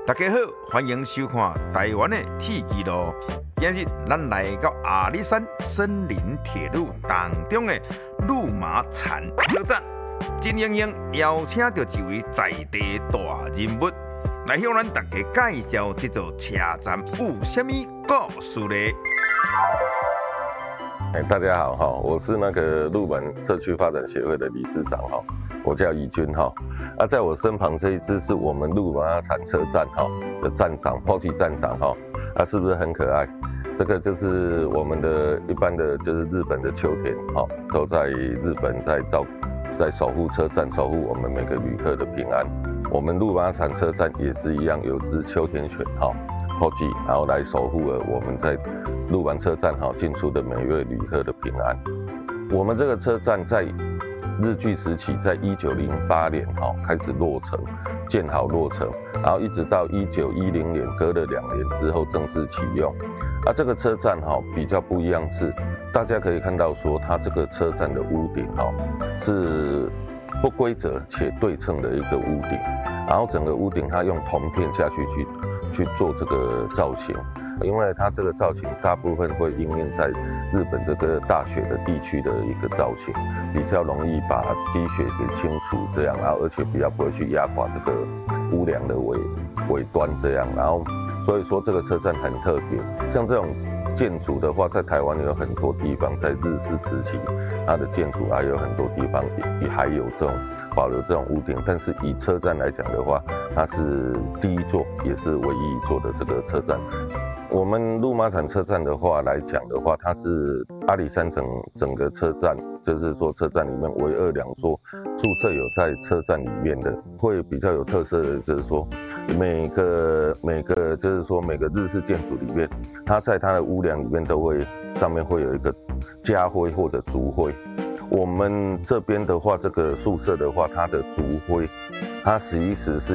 大家好，欢迎收看台湾的铁纪录。今日咱来到阿里山森林铁路当中的鹿麻产车站，真英英邀请到一位在地大人物来向咱大家介绍这座车站有什么故事呢？ 大家好哈，我是那个鹿门社区发展协会的理事长哈，我叫怡君哈。在我身旁这一只是我们鹿麻产车站哈的站长抛弃站长哈，是不是很可爱？这个就是我们的一般的就是日本的秋田哈，都在日本在守护车站，守护我们每个旅客的平安。我们鹿麻产车站也是一样，有只秋田犬哈。然后来守护了我们在鹿麻车站进出的每一位旅客的平安。我们这个车站在日据时期，在1908年开始落成，建好落成，然后一直到1910年，隔了2年之后正式启用。这个车站比较不一样是，大家可以看到说，它这个车站的屋顶是不规则且对称的一个屋顶，然后整个屋顶它用铜片下去做这个造型，因为它这个造型大部分会应用在日本这个大雪的地区的一个造型，比较容易把积雪给清除这样，然后而且比较不会去压垮这个屋梁的尾端这样，然后所以说这个车站很特别。像这种建筑的话，在台湾有很多地方，在日治时期它的建筑还有很多地方也还有这种保留这种屋顶，但是以车站来讲的话，它是第一座也是唯一一座的这个车站。我们鹿麻产车站的话来讲的话，它是阿里山整个车站，就是说车站里面唯二2座宿舍有在车站里面的，会比较有特色的就是说每个就是说每个日式建筑里面，它在它的屋梁里面都会上面会有一个家徽或者族徽。我们这边的话，这个宿舍的话，它的族徽，它其实是